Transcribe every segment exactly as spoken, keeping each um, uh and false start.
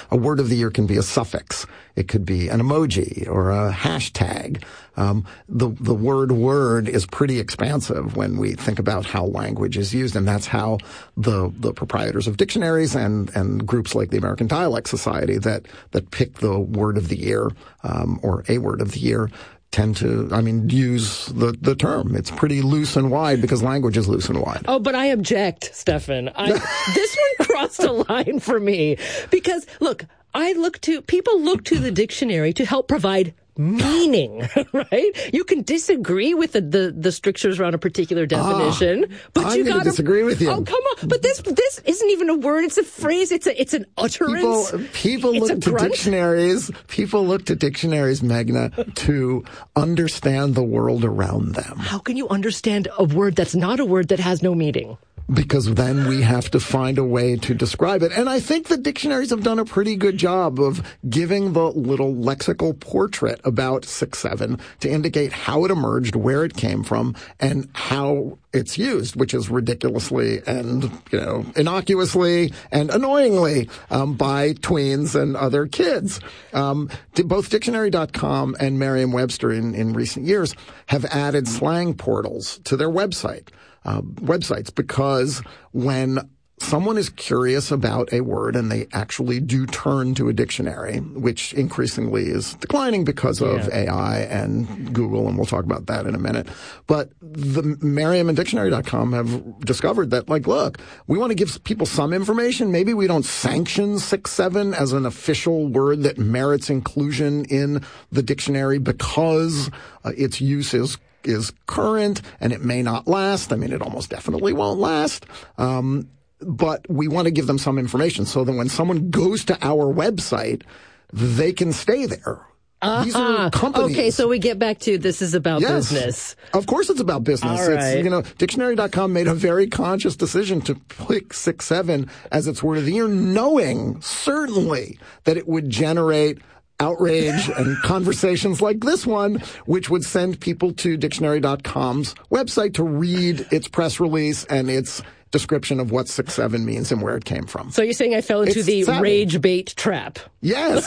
a word of the year can be a suffix. It could be an emoji or a hashtag. Um, the, the word word is pretty expansive when we think about how language is used, and that's how the, the proprietors of dictionaries and, and groups like the American Dialect Society that, that pick the word of the year, um, or a word of the year tend to, I mean, use the, the term. It's pretty loose and wide because language is loose and wide. Oh, but I object, Stefan. I, this one crossed a line for me because, look, I look to, people look to the dictionary to help provide meaning, right? You can disagree with the, the, the strictures around a particular definition, ah, but I'm you got to disagree with you. Oh, come on! But this this isn't even a word; it's a phrase. It's a it's an utterance. People, people it's look to grunt. dictionaries. People look to dictionaries, Meghna, to understand the world around them. How can you understand a word that's not a word that has no meaning? Because then we have to find a way to describe it. And I think the dictionaries have done a pretty good job of giving the little lexical portrait about six seven to indicate how it emerged, where it came from, and how it's used, which is ridiculously and, you know, innocuously and annoyingly um, by tweens and other kids. Um, both dictionary dot com and Merriam-Webster in, in recent years have added slang portals to their website. Uh, websites, because when someone is curious about a word and they actually do turn to a dictionary, which increasingly is declining because of yeah. A I and Google, and we'll talk about that in a minute. But the Merriam and dictionary dot com have discovered that, like, look, we want to give people some information. Maybe we don't sanction six seven as an official word that merits inclusion in the dictionary because uh, its use is is current and it may not last. I mean, it almost definitely won't last. Um, but we want to give them some information so that when someone goes to our website, they can stay there. Uh-huh. These are companies. Okay, so we get back to this is about yes. business. Of course it's about business. All right. It's, you know, dictionary dot com made a very conscious decision to pick six seven as its word of the year, knowing certainly that it would generate outrage and conversations like this one, which would send people to dictionary dot com's website to read its press release and its description of what six seven means and where it came from. So you're saying I fell into It's the savvy. rage bait trap? Yes.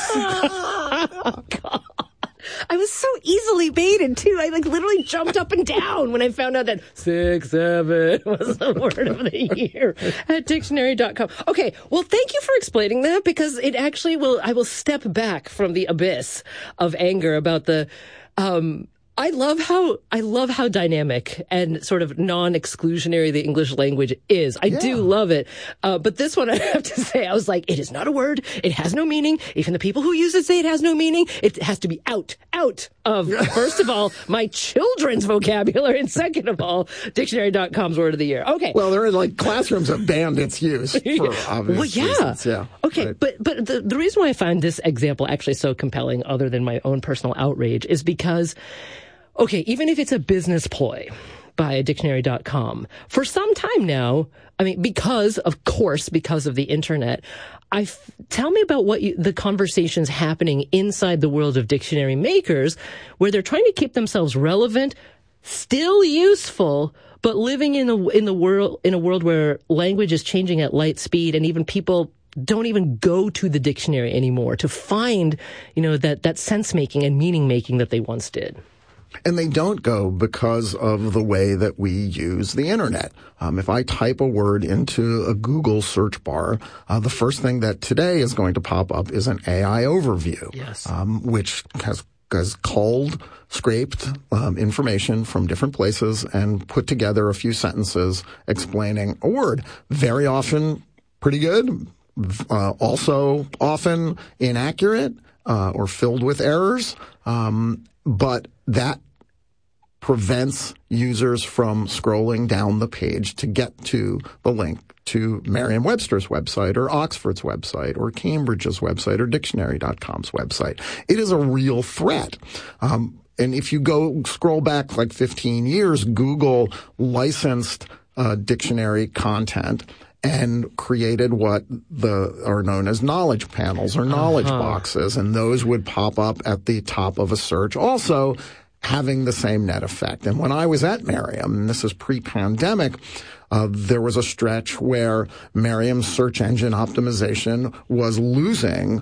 Oh, God. I was so easily baited, too. I, like, literally jumped up and down when I found out that six seven was the word of the year at dictionary dot com. Okay, well, thank you for explaining that, because it actually will, I will step back from the abyss of anger about the, um, I love how I love how dynamic and sort of non-exclusionary the English language is. I yeah. do love it. Uh, but this one, I have to say, I was like, it is not a word. It has no meaning. Even the people who use it say it has no meaning. It has to be out, out of, first of all, my children's vocabulary, and second of all, dictionary dot com's word of the year. Okay. Well, there are like classrooms have banned its use for obvious well, yeah. reasons. Yeah. Okay, right. but but the, the reason why I find this example actually so compelling, other than my own personal outrage, is because, okay, even if it's a business ploy by dictionary dot com, for some time now, I mean, because, of course, because of the internet, I f- tell me about what you, the conversations happening inside the world of dictionary makers, where they're trying to keep themselves relevant, still useful, but living in a, in the world, in a world where language is changing at light speed, and even people don't even go to the dictionary anymore to find, you know, that, that sense making and meaning making that they once did. And they don't go because of the way that we use the internet. Um, if I type a word into a Google search bar, uh, the first thing that today is going to pop up is an A I overview, yes. um, which has has culled, scraped um, information from different places and put together a few sentences explaining a word. Very often pretty good, uh, also often inaccurate uh, or filled with errors. Um, but that prevents users from scrolling down the page to get to the link to Merriam-Webster's website or Oxford's website or Cambridge's website or dictionary dot com's website. It is a real threat. Um, and if you go scroll back like fifteen years, Google licensed uh, dictionary content and created what the are known as knowledge panels or knowledge uh-huh. boxes, and those would pop up at the top of a search, also having the same net effect. And when I was at Merriam, and this is pre-pandemic, uh, there was a stretch where Merriam's search engine optimization was losing